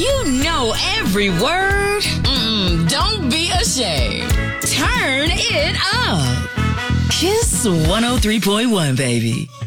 You know every word. Don't be ashamed. Turn it up. Kiss 103.1, baby.